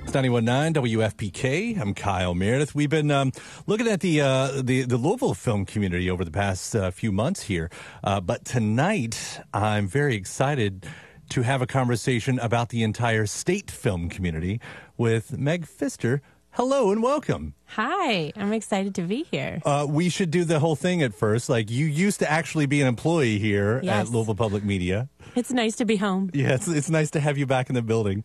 It's 91.9 WFPK. I'm Kyle Meredith. We've been looking at the Louisville film community over the past few months here. But tonight, I'm very excited to have a conversation about the entire state film community with Meg Pfister. Hello and welcome. Hi, I'm excited to be here. We should do the whole thing at first. Like, you used to actually be an employee here Yes. at Louisville Public Media. It's nice to be home. Yeah, it's nice to have you back in the building.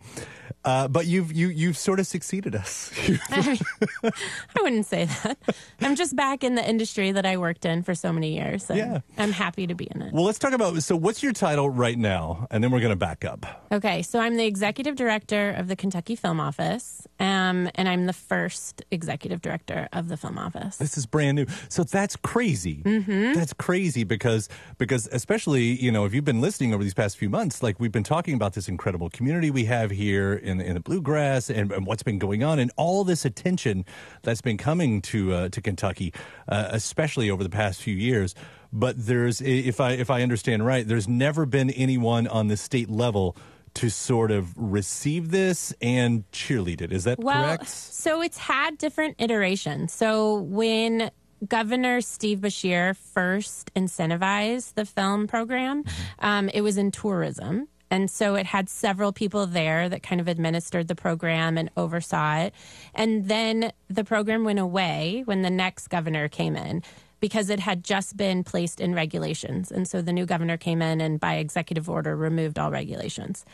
But you've sort of succeeded us. I wouldn't say that. I'm just back in the industry that I worked in for so many years. And Yeah. I'm happy to be in it. Well, let's talk about, so what's your title right now? And then we're going to back up. Okay, so I'm the executive director of the Kentucky Film Office, and I'm the first executive director of the Film Office. This is brand new. So that's crazy. Mm-hmm. That's crazy because especially, if you've been listening over these past few months, like we've been talking about this incredible community we have here in the Bluegrass and what's been going on and all this attention that's been coming to Kentucky, especially over the past few years. But there's, if I understand right, there's never been anyone on the state level to sort of receive this and cheerlead it. Is that correct? So it's had different iterations. So when Governor Steve Beshear first incentivized the film program, it was in tourism. And so it had several people there that kind of administered the program and oversaw it. And then the program went away when the next governor came in, because it had just been placed in regulations. And so the new governor came in and by executive order removed all regulations.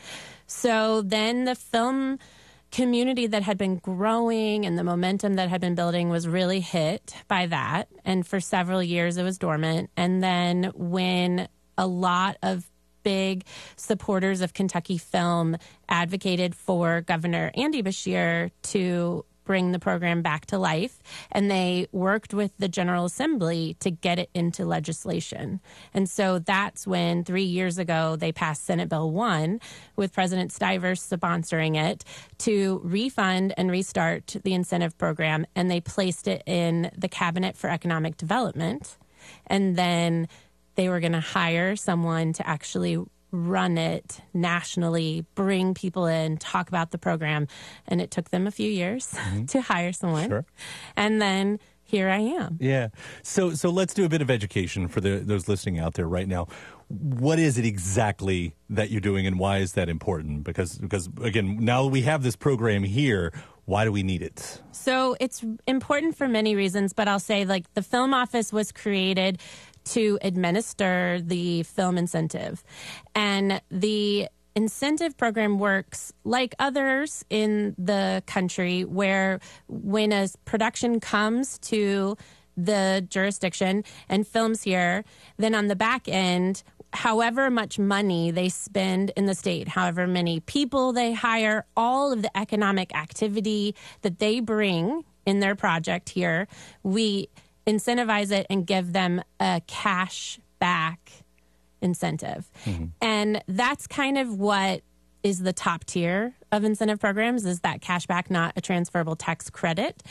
So then the film community that had been growing and the momentum that had been building was really hit by that. And for several years it was dormant. And then when a lot of big supporters of Kentucky film advocated for Governor Andy Beshear to bring the program back to life, and they worked with the General Assembly to get it into legislation. And so that's when 3 years ago they passed Senate Bill 1 with President Stivers sponsoring it to refund and restart the incentive program, and they placed it in the Cabinet for Economic Development. And then they were going to hire someone to actually run it nationally, bring people in, talk about the program. And it took them a few years to hire someone. Sure. And then here I am. Yeah. So let's do a bit of education for those listening out there right now. What is it exactly that you're doing and why is that important? Because again, now we have this program here, why do we need it? So it's important for many reasons, but I'll say like the Film Office was created to administer the film incentive. And the incentive program works like others in the country, where when a production comes to the jurisdiction and films here, then on the back end, however much money they spend in the state, however many people they hire, all of the economic activity that they bring in their project here, we incentivize it and give them a cash back incentive. And that's kind of what is the top tier of incentive programs, is that cash back, not a transferable tax credit.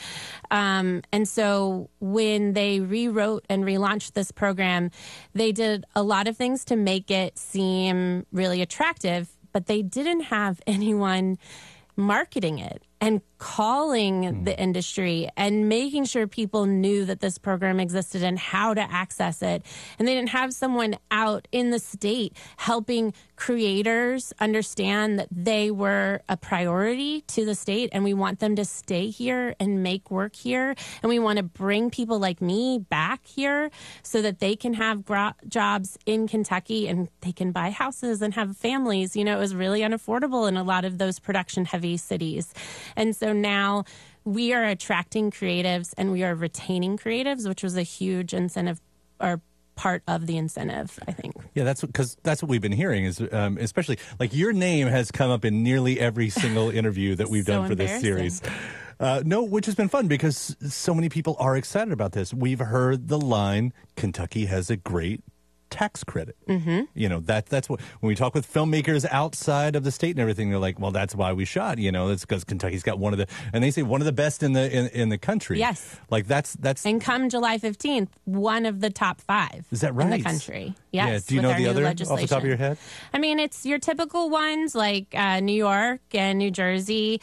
And so when they rewrote and relaunched this program, they did a lot of things to make it seem really attractive, but they didn't have anyone marketing it and calling the industry and making sure people knew that this program existed and how to access it. And they didn't have someone out in the state helping creators understand that they were a priority to the state, and we want them to stay here and make work here. And we want to bring people like me back here so that they can have jobs in Kentucky and they can buy houses and have families. It was really unaffordable in a lot of those production-heavy cities. And so now we are attracting creatives and we are retaining creatives, which was a huge incentive or part of the incentive, I think. Yeah, that's what we've been hearing is especially like your name has come up in nearly every single interview that we've done for this series. No, which has been fun because so many people are excited about this. We've heard the line, Kentucky has a great tax credit. You know, that's what, when we talk with filmmakers outside of the state and everything, they're like, well, that's why we shot, you know, it's because Kentucky's got one of the, and they say one of the best in the country. Yes. Like that's. And come July 15th, one of the top 5. Is that right? In the country. Yes. Yeah. Do you know the other off the top of your head? I mean, it's your typical ones like New York and New Jersey.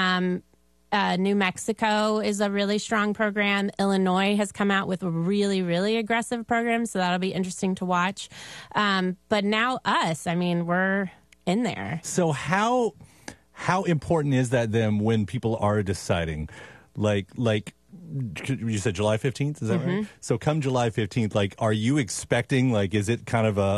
New Mexico is a really strong program. Illinois has come out with a really, really aggressive program, so that'll be interesting to watch. But now us, I mean, we're in there. So how important is that then when people are deciding, like you said July 15th, is that right? So come July 15th, like, are you expecting, like, is it kind of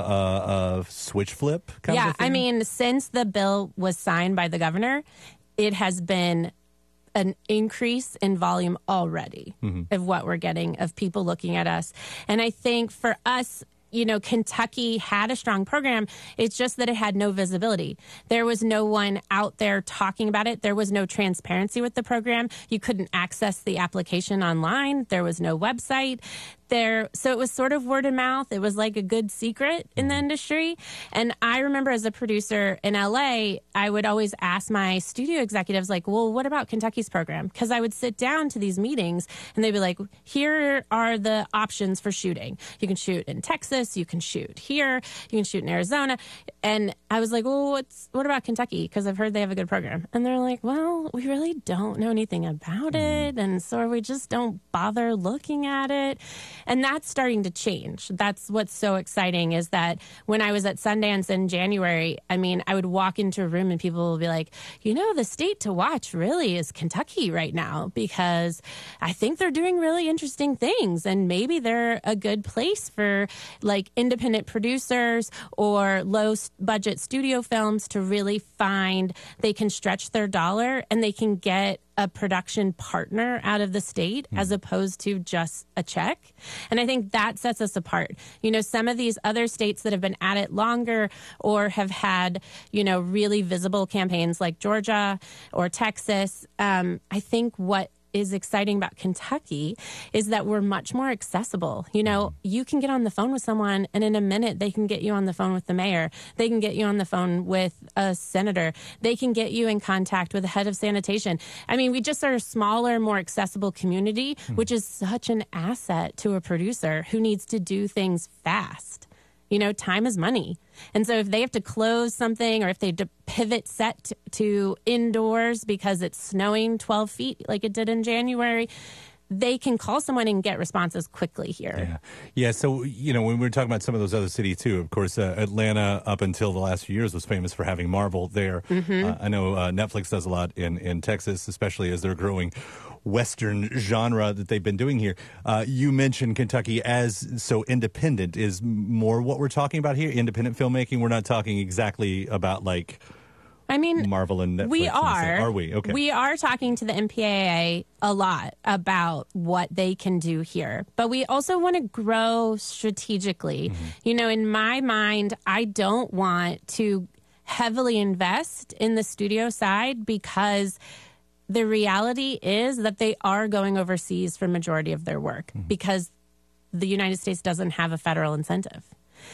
a switch flip kind of a thing? I mean, since the bill was signed by the governor, it has been an increase in volume already of what we're getting, of people looking at us. And I think for us, you know, Kentucky had a strong program. It's just that it had no visibility. There was no one out there talking about it. There was no transparency with the program. You couldn't access the application online. There was no website. So it was sort of word of mouth. It was like a good secret in the industry. And I remember as a producer in LA, I would always ask my studio executives, like, well, what about Kentucky's program? Because I would sit down to these meetings and they'd be like, here are the options for shooting. You can shoot in Texas. You can shoot here. You can shoot in Arizona. And I was like, well, what about Kentucky? Because I've heard they have a good program. And they're like, well, we really don't know anything about it. And so we just don't bother looking at it. And that's starting to change. That's what's so exciting is that when I was at Sundance in January, I mean, I would walk into a room and people would be like, you know, the state to watch really is Kentucky right now because I think they're doing really interesting things and maybe they're a good place for like independent producers or low budget studio films to really find they can stretch their dollar and they can get a production partner out of the state as opposed to just a check. And I think that sets us apart. You know, some of these other states that have been at it longer or have had, you know, really visible campaigns like Georgia or Texas, I think what is exciting about Kentucky is that we're much more accessible. You know, you can get on the phone with someone and in a minute they can get you on the phone with the mayor. They can get you on the phone with a senator. They can get you in contact with the head of sanitation. I mean, we just are a smaller, more accessible community, which is such an asset to a producer who needs to do things fast. You know, time is money. And so if they have to close something or if they have to pivot set to indoors because it's snowing 12 feet like it did in January, they can call someone and get responses quickly here. Yeah. So, you know, when we were talking about some of those other cities too, of course, Atlanta up until the last few years was famous for having Marvel there. I know Netflix does a lot in Texas, especially as they're growing Western genre that they've been doing here. You mentioned Kentucky as so independent is more what we're talking about here. Independent filmmaking. We're not talking exactly about like, I mean, Marvel and Netflix. We are. Are we? Okay. We are talking to the MPAA a lot about what they can do here. But we also want to grow strategically. You know, in my mind, I don't want to heavily invest in the studio side because the reality is that they are going overseas for majority of their work because the United States doesn't have a federal incentive.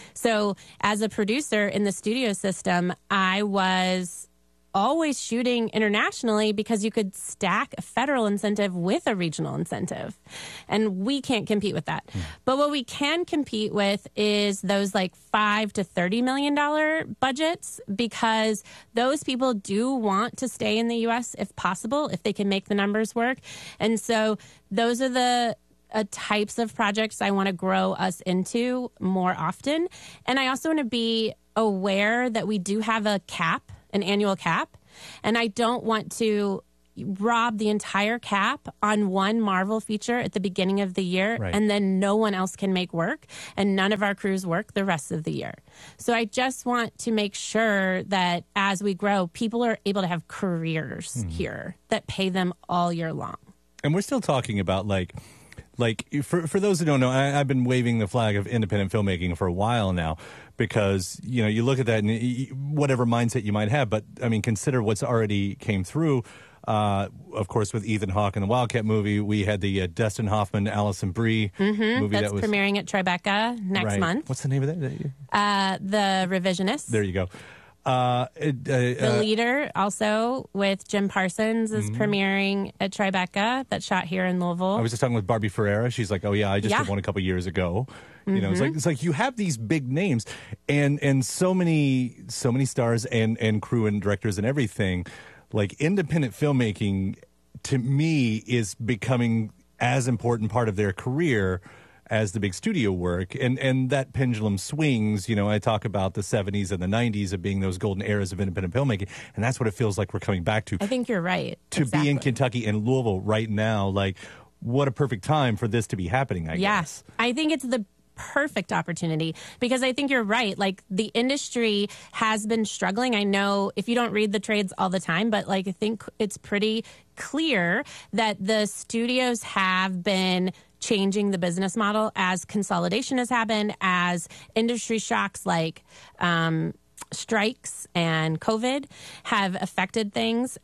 So as a producer in the studio system, I was always shooting internationally because you could stack a federal incentive with a regional incentive. And we can't compete with that. But what we can compete with is those like $5 to $30 million budgets because those people do want to stay in the U.S. if possible, if they can make the numbers work. And so those are the types of projects I want to grow us into more often. And I also want to be aware that we do have a cap, an annual cap, and I don't want to rob the entire cap on one Marvel feature at the beginning of the year, and then no one else can make work, and none of our crews work the rest of the year. So I just want to make sure that as we grow, people are able to have careers here that pay them all year long. And we're still talking about like for those who don't know, I've been waving the flag of independent filmmaking for a while now because, you know, you look at that and whatever mindset you might have, but I mean, consider what's already came through. Of course, with Ethan Hawke and the Wildcat movie, we had the Dustin Hoffman, Alison Brie movie That's that was premiering at Tribeca next month. What's the name of that? The Revisionist. There you go. The Leader, also with Jim Parsons, is premiering at Tribeca. That's shot here in Louisville. I was just talking with Barbie Ferreira. She's like, "Oh yeah, I just did one a couple years ago." You know, it's like you have these big names and so many stars and crew and directors and everything. Like independent filmmaking, to me, is becoming as important part of their career as the big studio work, and that pendulum swings. You know, I talk about the 70s and the 90s of being those golden eras of independent filmmaking, and that's what it feels like we're coming back to. I think you're right. To be in Kentucky and Louisville right now, like, what a perfect time for this to be happening, I guess. I think it's the perfect opportunity because I think you're right. Like, the industry has been struggling. I know if you don't read the trades all the time, but like I think it's pretty clear that the studios have been changing the business model as consolidation has happened, as industry shocks like strikes and COVID have affected things.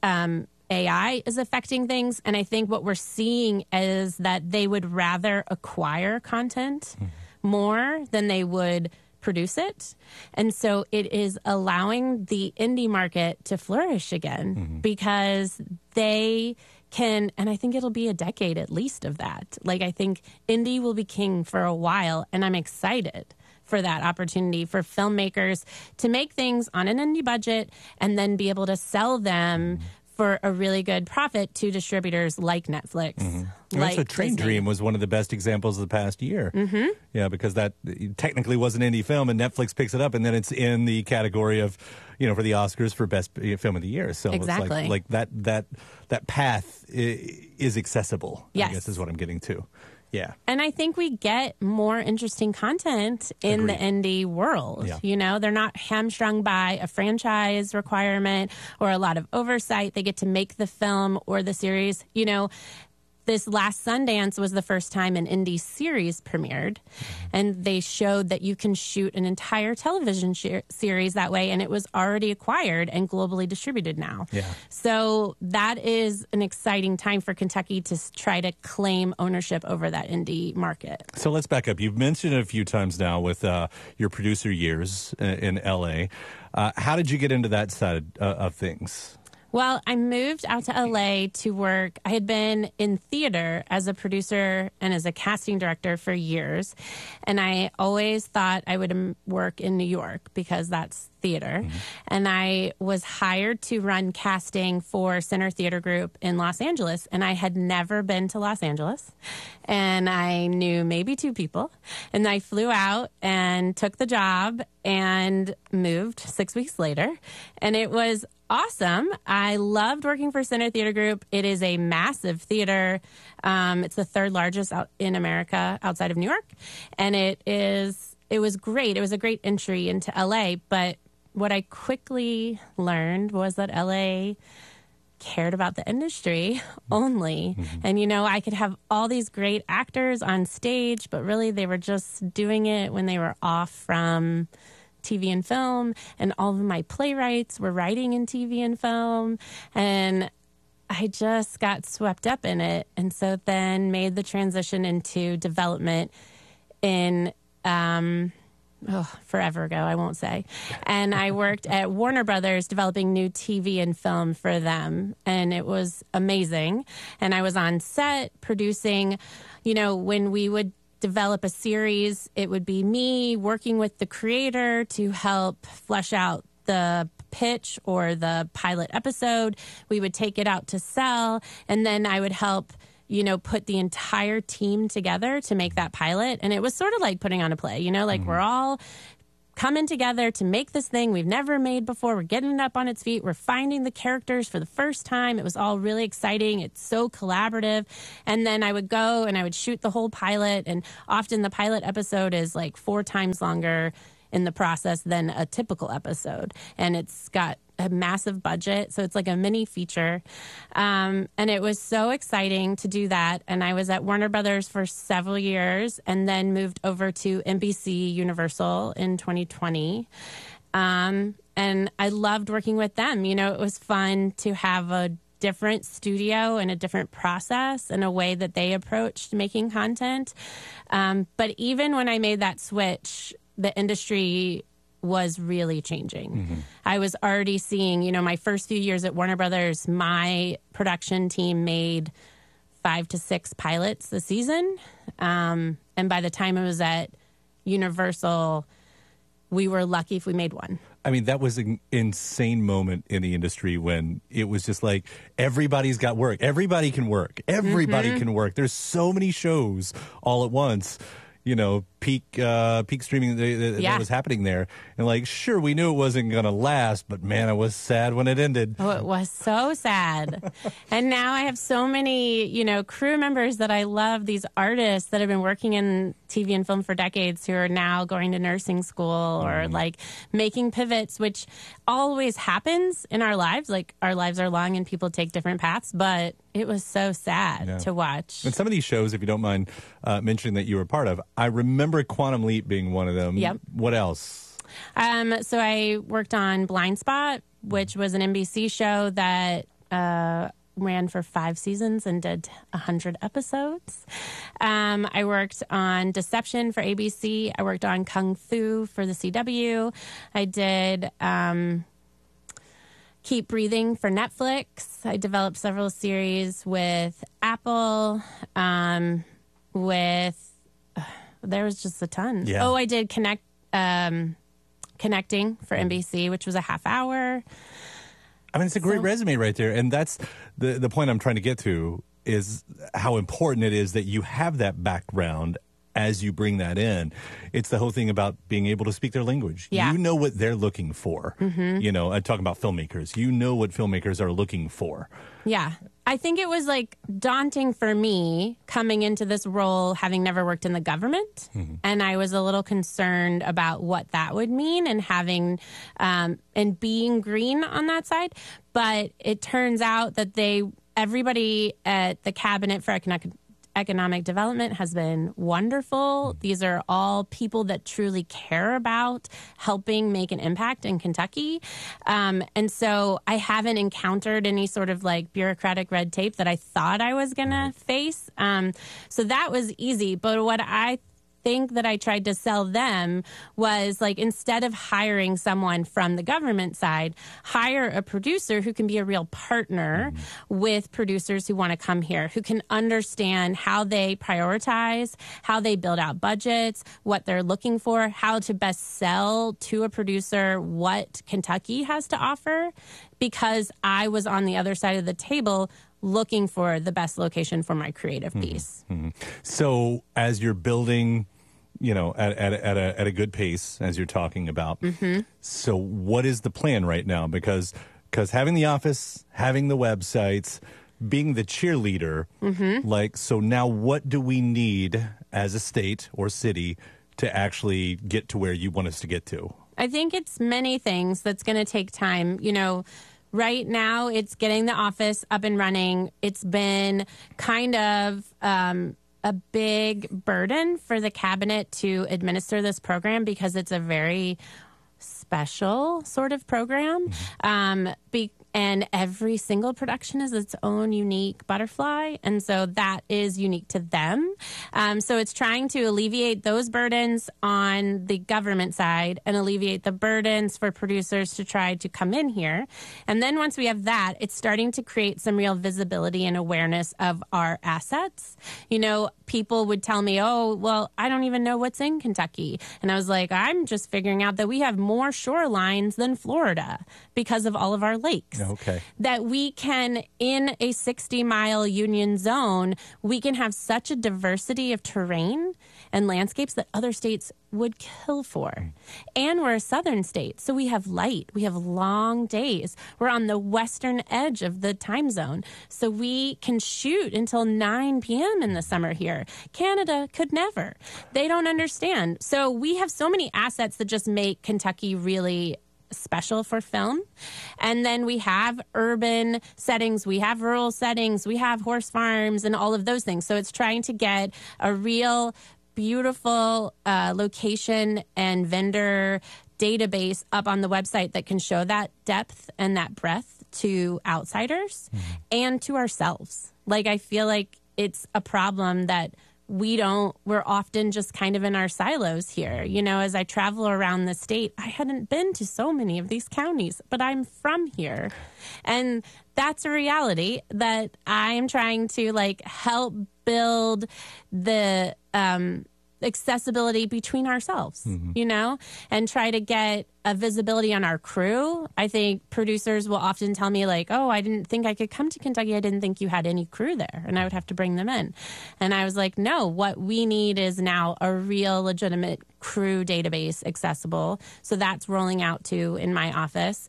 AI is affecting things. And I think what we're seeing is that they would rather acquire content more than they would produce it. And so it is allowing the indie market to flourish again because they can, and I think it'll be a decade at least of that. Like, I think indie will be king for a while, and I'm excited for that opportunity for filmmakers to make things on an indie budget and then be able to sell them for a really good profit to distributors like Netflix. Like so Train Disney. Dream was one of the best examples of the past year. Yeah, because that technically was an indie film, and Netflix picks it up, and then it's in the category of, you know, for the Oscars for best film of the year. So Exactly. it's like that path is accessible. Yes. I guess is what I'm getting to. Yeah. And I think we get more interesting content in the indie world. Yeah. You know, they're not hamstrung by a franchise requirement or a lot of oversight. They get to make the film or the series. You know, this last Sundance was the first time an indie series premiered, and they showed that you can shoot an entire television series that way, and it was already acquired and globally distributed now. Yeah. So that is an exciting time for Kentucky to try to claim ownership over that indie market. So let's back up. You've mentioned it a few times now with your producer years in L.A. How did you get into that side of things? Well, I moved out to LA to work. I had been in theater as a producer and as a casting director for years. And I always thought I would work in New York because that's theater. And I was hired to run casting for Center Theater Group in Los Angeles. And I had never been to Los Angeles. And I knew maybe two people. And I flew out and took the job and moved 6 weeks later. And it was awesome. I loved working for Center Theater Group. It is a massive theater. It's the third largest in America outside of New York. And it was great. It was a great entry into LA. But what I quickly learned was that LA cared about the industry only. And, you know, I could have all these great actors on stage, but really they were just doing it when they were off from TV and film, and all of my playwrights were writing in TV and film, and I just got swept up in it. And so then made the transition into development in forever ago, I won't say. And I worked at Warner Brothers developing new TV and film for them, and it was amazing. And I was on set producing, you know, when we would develop a series, it would be me working with the creator to help flesh out the pitch or the pilot episode. We would take it out to sell, and then I would help, you know, put the entire team together to make that pilot. And it was sort of like putting on a play, you know, like we're all coming together to make this thing we've never made before. We're getting it up on its feet. We're finding the characters for the first time. It was all really exciting. It's so collaborative. And then I would go and I would shoot the whole pilot. And often the pilot episode is like 4 times longer in the process than a typical episode. And it's got a massive budget. So it's like a mini feature. And it was so exciting to do that. And I was at Warner Brothers for several years and then moved over to NBC Universal in 2020. And I loved working with them. You know, it was fun to have a different studio and a different process and a way that they approached making content. But even when I made that switch, the industry was really changing. I was already seeing, my first few years at Warner Brothers, my production team made 5 to 6 pilots a season. And by the time I was at Universal, we were lucky if we made one. I mean, that was an insane moment in the industry when it was just like, everybody's got work. Everybody can work. Everybody can work. There's so many shows all at once. Peak streaming that was happening there. And like, sure, we knew it wasn't going to last, but man, I was sad when it ended. Oh, it was so sad. And now I have so many, crew members that I love, these artists that have been working in TV and film for decades who are now going to nursing school or like making pivots, which always happens in our lives. Like our lives are long and people take different paths, but it was so sad to watch. And some of these shows, if you don't mind mentioning that you were part of, I remember Quantum Leap being one of them. Yep. What else? So I worked on Blind Spot, which was an NBC show that ran for 5 seasons and did 100 episodes. I worked on Deception for ABC. I worked on Kung Fu for the CW. I did Keep Breathing for Netflix. I developed several series with Apple, there was just a ton. Yeah. Oh, I did Connecting for NBC, which was a half hour. I mean, it's a great resume right there. And that's the point I'm trying to get to, is how important it is that you have that background as you bring that in. It's the whole thing about being able to speak their language. Yeah. You know what they're looking for. I'm talking about filmmakers. You know what filmmakers are looking for. Yeah. I think it was like daunting for me coming into this role, having never worked in the government. And I was a little concerned about what that would mean and having, and being green on that side. But it turns out that everybody at the Cabinet for Economic Development has been wonderful. These are all people that truly care about helping make an impact in Kentucky. And so I haven't encountered any sort of like bureaucratic red tape that I thought I was going to face. So that was easy. But what I think that I tried to sell them was like, instead of hiring someone from the government side, hire a producer who can be a real partner with producers who want to come here, who can understand how they prioritize, how they build out budgets, what they're looking for, how to best sell to a producer what Kentucky has to offer, because I was on the other side of the table looking for the best location for my creative piece. So as you're building, at a good pace, as you're talking about, so what is the plan right now? Because having the office, having the websites, being the cheerleader, so now what do we need as a state or city to actually get to where you want us to get to? I think it's many things that's going to take time. Right now, it's getting the office up and running. It's been kind of a big burden for the Cabinet to administer this program because it's a very special sort of program. And every single production is its own unique butterfly. And so that is unique to them. So it's trying to alleviate those burdens on the government side and alleviate the burdens for producers to try to come in here. And then once we have that, it's starting to create some real visibility and awareness of our assets. People would tell me, oh, well, I don't even know what's in Kentucky. And I was like, I'm just figuring out that we have more shorelines than Florida because of all of our lakes. Okay. That we can, in a 60-mile union zone, we can have such a diversity of terrain and landscapes that other states would kill for. And we're a southern state, so we have light. We have long days. We're on the western edge of the time zone, so we can shoot until 9 p.m. in the summer here. Canada could never. They don't understand. So we have so many assets that just make Kentucky really special for film. And then we have urban settings, we have rural settings, we have horse farms and all of those things. So it's trying to get a real beautiful location and vendor database up on the website that can show that depth and that breadth to outsiders and to ourselves. Like, I feel like it's a problem that we're often just kind of in our silos here. You know, as I travel around the state, I hadn't been to so many of these counties, but I'm from here. And that's a reality that I am trying to like help build the accessibility between ourselves, you know, and try to get a visibility on our crew. I think producers will often tell me like, oh, I didn't think I could come to Kentucky. I didn't think you had any crew there. And I would have to bring them in. And I was like, no, what we need is now a real legitimate crew database accessible. So that's rolling out too in my office.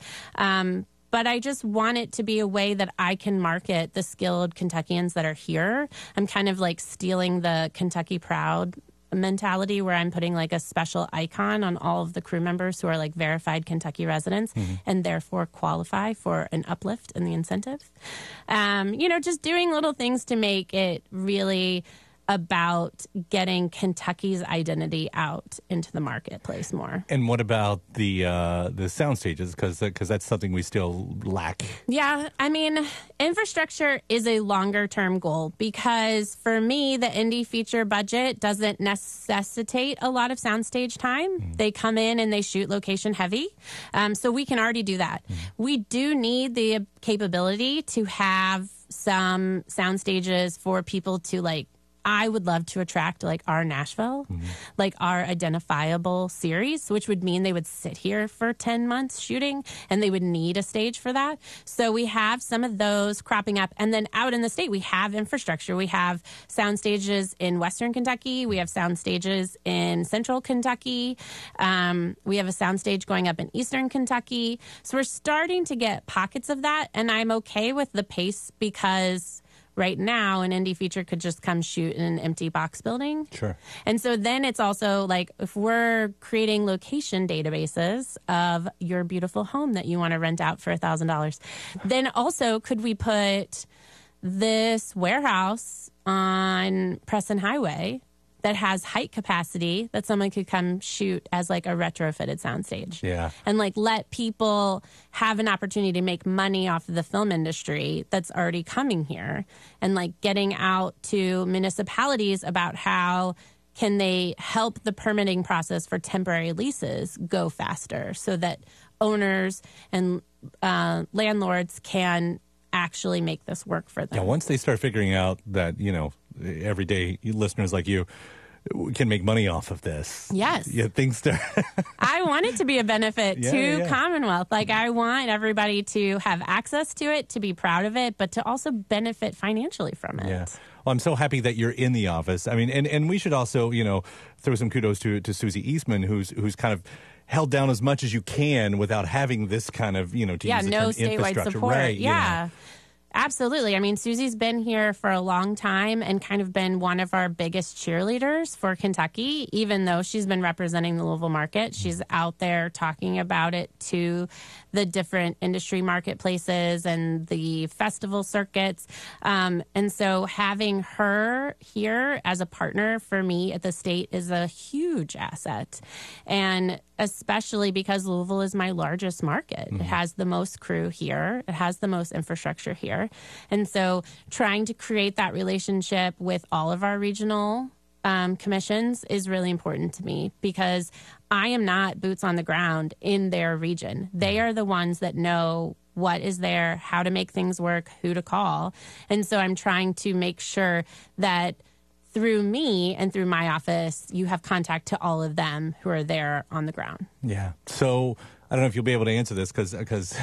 But I just want it to be a way that I can market the skilled Kentuckians that are here. I'm kind of like stealing the Kentucky Proud mentality where I'm putting like a special icon on all of the crew members who are like verified Kentucky residents and therefore qualify for an uplift in the incentive. You know, just doing little things to make it really about getting Kentucky's identity out into the marketplace more. And what about the sound stages? Because that's something we still lack. Yeah, I mean, infrastructure is a longer term goal because for me, the indie feature budget doesn't necessitate a lot of soundstage time. They come in and they shoot location heavy. So we can already do that. We do need the capability to have some sound stages for people to like, I would love to attract like our Nashville, like our identifiable series, which would mean they would sit here for 10 months shooting and they would need a stage for that. So we have some of those cropping up. And then out in the state, we have infrastructure. We have sound stages in Western Kentucky. We have sound stages in Central Kentucky. We have a sound stage going up in Eastern Kentucky. So we're starting to get pockets of that. And I'm okay with the pace because right now, an indie feature could just come shoot in an empty box building. Sure. And so then it's also like if we're creating location databases of your beautiful home that you want to rent out for $1,000, then also could we put this warehouse on Preston Highway that has height capacity that someone could come shoot as like a retrofitted soundstage. Yeah. And like let people have an opportunity to make money off of the film industry that's already coming here and like getting out to municipalities about how can they help the permitting process for temporary leases go faster so that owners and landlords can actually make this work for them. Yeah, once they start figuring out that, you know, everyday listeners like you can make money off of this. Yes. Yeah, things start. I want it to be a benefit to Commonwealth. Like, I want everybody to have access to it, to be proud of it, but to also benefit financially from it. Yeah. Well, I'm so happy that you're in the office. I mean, and we should also, you know, throw some kudos to Susie Eastman, who's kind of held down as much as you can without having this kind of, you know, to use the term statewide infrastructure. Support. Right, Yeah. you know. Absolutely. I mean, Susie's been here for a long time and kind of been one of our biggest cheerleaders for Kentucky, even though she's been representing the Louisville market. She's out there talking about it to the different industry marketplaces and the festival circuits. And so having her here as a partner for me at the state is a huge asset. And especially because Louisville is my largest market. It has the most crew here. It has the most infrastructure here. And so trying to create that relationship with all of our regional commissions is really important to me because I am not boots on the ground in their region. They are the ones that know what is there, how to make things work, who to call. And so I'm trying to make sure that through me and through my office, you have contact to all of them who are there on the ground. Yeah. So I don't know if you'll be able to answer this because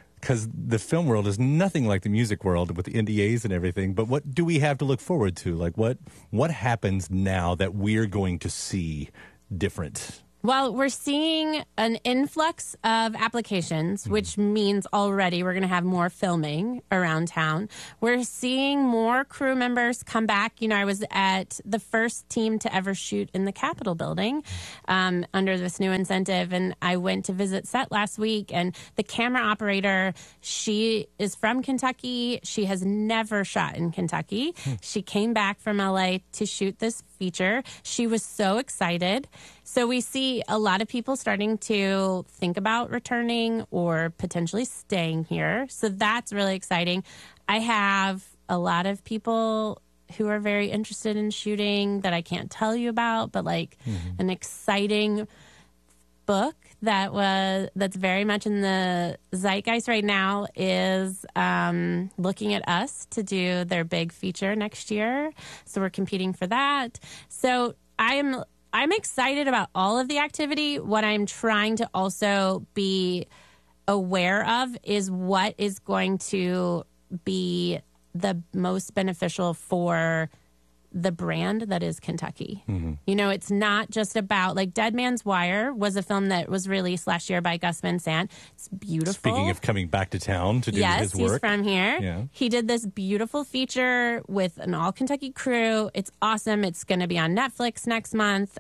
the film world is nothing like the music world with the NDAs and everything. But what do we have to look forward to? Like what happens now that we're going to see different? Well, we're seeing an influx of applications, which means already we're going to have more filming around town. We're seeing more crew members come back. You know, I was at the first team to ever shoot in the Capitol building under this new incentive, and I went to visit set last week, and the camera operator, she is from Kentucky. She has never shot in Kentucky. She came back from LA to shoot this feature. She was so excited. So we see a lot of people starting to think about returning or potentially staying here. So that's really exciting. I have a lot of people who are very interested in shooting that I can't tell you about, but like an exciting book that's very much in the zeitgeist right now is looking at us to do their big feature next year. So we're competing for that. So I'm excited about all of the activity. What I'm trying to also be aware of is what is going to be the most beneficial for the brand that is Kentucky. You know, it's not just about, like, Dead Man's Wire was a film that was released last year by Gus Van Sant. It's beautiful. Speaking of coming back to town to do his work. Yes, he's from here. Yeah. He did this beautiful feature with an all-Kentucky crew. It's awesome. It's going to be on Netflix next month.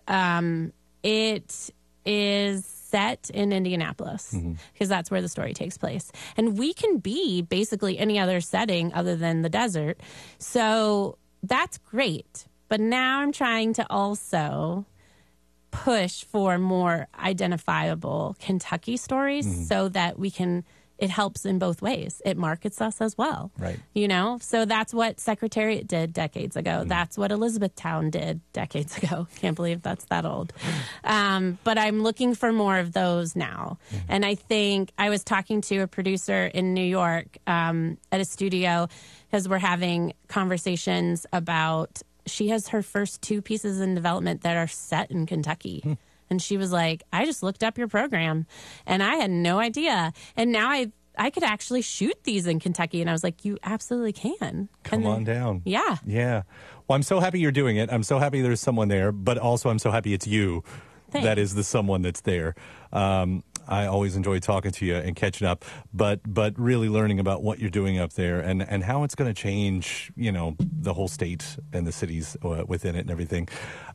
It is set in Indianapolis because that's where the story takes place. And we can be basically any other setting other than the desert. So that's great. But now I'm trying to also push for more identifiable Kentucky stories so that it helps in both ways. It markets us as well. Right. You know, so that's what Secretariat did decades ago. That's what Elizabethtown did decades ago. Can't believe that's that old. But I'm looking for more of those now. And I think I was talking to a producer in New York at a studio because we're having conversations about, she has her first 2 pieces in development that are set in Kentucky. And she was like, I just looked up your program and I had no idea. And now I could actually shoot these in Kentucky. And I was like, you absolutely can. Come on down. Yeah. Yeah. Well, I'm so happy you're doing it. I'm so happy there's someone there, but also I'm so happy it's you. Thanks. That is the someone that's there. I always enjoy talking to you and catching up, but really learning about what you're doing up there and how it's going to change, you know, the whole state and the cities within it and everything.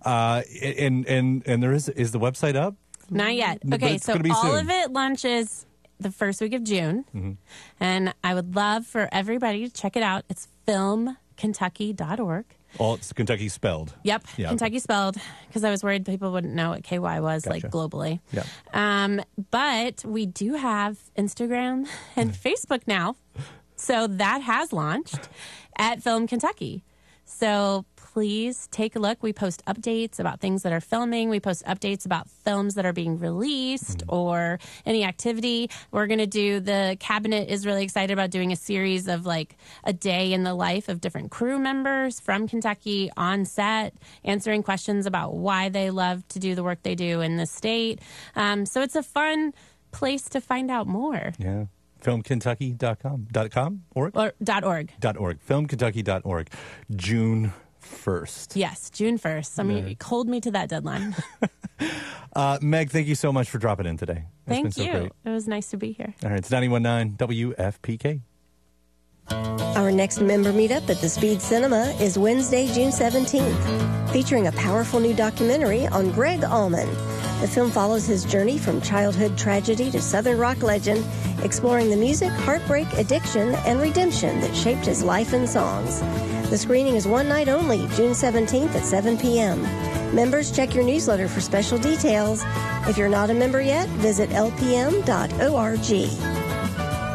And there is the website up? Not yet. Okay, so all of it launches the first week of June, and I would love for everybody to check it out. It's filmkentucky.org. All it's Kentucky spelled. Yep, yeah. Kentucky spelled, because I was worried people wouldn't know what KY was, like, globally. Yeah. But we do have Instagram and Facebook now, so that has launched at Film Kentucky. So please take a look. We post updates about things that are filming. We post updates about films that are being released or any activity. We're going to do, the cabinet is really excited about doing a series of like a day in the life of different crew members from Kentucky on set, answering questions about why they love to do the work they do in the state. So it's a fun place to find out more. Yeah. Filmkentucky.com? Org? Or .org. .org. Filmkentucky.org. June 1st. Yes, June 1st. I mean, hold me to that deadline. Meg, thank you so much for dropping in today. Thank been so you. great. It was nice to be here. All right, it's 91.9 WFPK. Our next member meetup at the Speed Cinema is Wednesday, June 17th, featuring a powerful new documentary on Greg Allman. The film follows his journey from childhood tragedy to Southern rock legend, exploring the music, heartbreak, addiction, and redemption that shaped his life and songs. The screening is one night only, June 17th at 7 p.m. Members, check your newsletter for special details. If you're not a member yet, visit lpm.org.